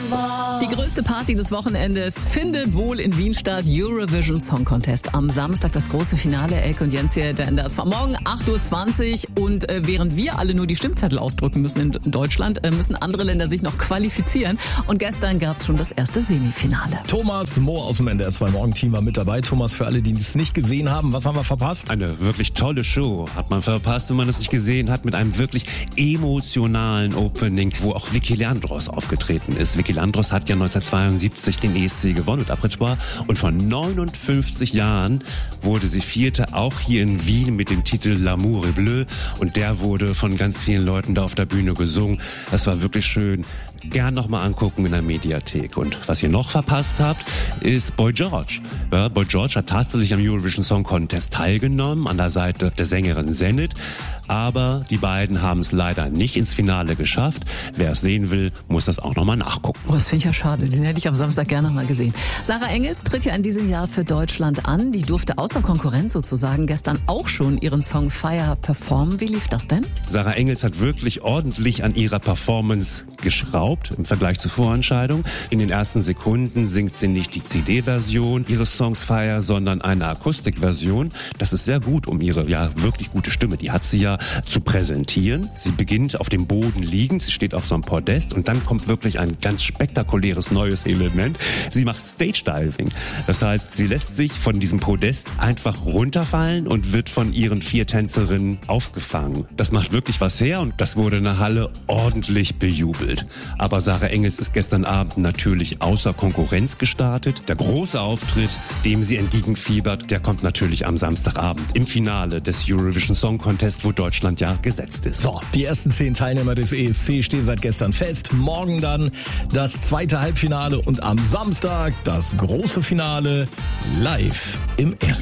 Die größte Party des Wochenendes findet wohl in Wien statt. Eurovision Song Contest. Am Samstag das große Finale. Elke und Jens hier, der NDR 2. Morgen 8.20 Uhr. Und während wir alle nur die Stimmzettel ausdrücken müssen in Deutschland, müssen andere Länder sich noch qualifizieren. Und gestern gab es schon das erste Semifinale. Thomas Mohr aus dem NDR 2 Morgenteam war mit dabei. Thomas, für alle, die es nicht gesehen haben, was haben wir verpasst? Eine wirklich tolle Show hat man verpasst, wenn man es nicht gesehen hat, mit einem wirklich emotionalen Opening, wo auch Vicky Leandros aufgetreten ist. Vicky Leandros hat ja 1972 den ESC gewonnen mit Apertoire und vor 59 Jahren wurde sie Vierte, auch hier in Wien mit dem Titel L'amour est bleu, und der wurde von ganz vielen Leuten da auf der Bühne gesungen. Das war wirklich schön. Gern nochmal angucken in der Mediathek. Und was ihr noch verpasst habt, ist Boy George. Ja, Boy George hat tatsächlich am Eurovision Song Contest teilgenommen, an der Seite der Sängerin Zenit. Aber die beiden haben es leider nicht ins Finale geschafft. Wer es sehen will, muss das auch nochmal nachgucken. Oh, das finde ich ja schade. Den hätte ich am Samstag gerne nochmal gesehen. Sarah Engels tritt ja in diesem Jahr für Deutschland an. Die durfte außer Konkurrenz sozusagen gestern auch schon ihren Song Fire performen. Wie lief das denn? Sarah Engels hat wirklich ordentlich an ihrer Performance geschraubt im Vergleich zur Vorentscheidung. In den ersten Sekunden singt sie nicht die CD-Version ihres Songs Fire, sondern eine Akustikversion. Das ist sehr gut, um ihre wirklich gute Stimme, die hat sie ja, zu präsentieren. Sie beginnt auf dem Boden liegend, sie steht auf so einem Podest und dann kommt wirklich ein ganz spektakuläres neues Element. Sie macht Stage Diving. Das heißt, sie lässt sich von diesem Podest einfach runterfallen und wird von ihren 4 Tänzerinnen aufgefangen. Das macht wirklich was her und das wurde in der Halle ordentlich bejubelt. Aber Sarah Engels ist gestern Abend natürlich außer Konkurrenz gestartet. Der große Auftritt, dem sie entgegenfiebert, der kommt natürlich am Samstagabend im Finale des Eurovision Song Contest, wo Deutschland ja gesetzt ist. So, die ersten 10 Teilnehmer des ESC stehen seit gestern fest. Morgen dann das zweite Halbfinale und am Samstag das große Finale live im ersten.